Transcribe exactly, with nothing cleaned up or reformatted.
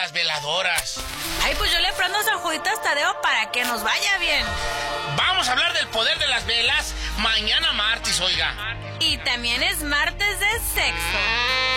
las veladoras. Ay, pues yo le prendo San Juditas Tadeo para que nos vaya bien. Vamos a hablar del poder de las velas mañana martes, oiga. Y también es martes de sexo.